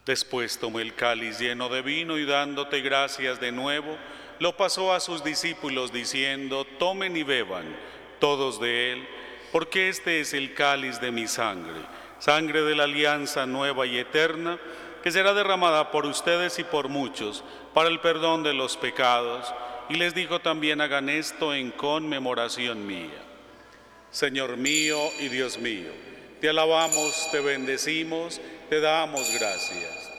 Después tomó el cáliz lleno de vino y dándote gracias de nuevo, lo pasó a sus discípulos diciendo: tomen y beban todos de él, porque este es el cáliz de mi sangre, sangre de la alianza nueva y eterna, que será derramada por ustedes y por muchos para el perdón de los pecados. Y les dijo también: hagan esto en conmemoración mía. Señor mío y Dios mío, te alabamos, te bendecimos, te damos gracias.